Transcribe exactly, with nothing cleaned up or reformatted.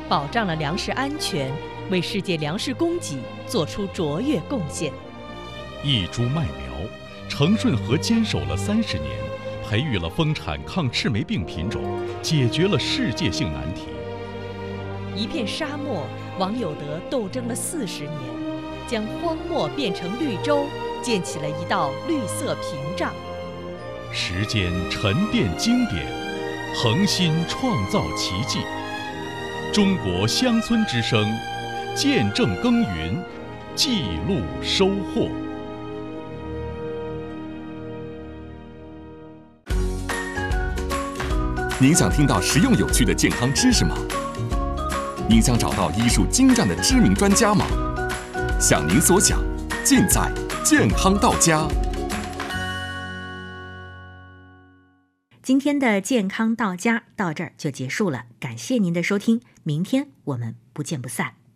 保障了粮食安全，为世界粮食供给做出卓越贡献。 一株麦苗，程顺和坚守了三十年，培育了丰产抗赤霉病品种，解决了世界性难题。 一片沙漠，王有德斗争了四十年，将荒漠变成绿洲，建起了一道绿色屏障。 时间沉淀经典，恒心创造奇迹。中国乡村之声，见证耕耘，记录收获。 您想听到实用有趣的健康知识吗？您想找到医术精湛的知名专家吗？想您所想，尽在健康到家。 今天的健康到家到这儿就结束了，感谢您的收听，明天我们不见不散。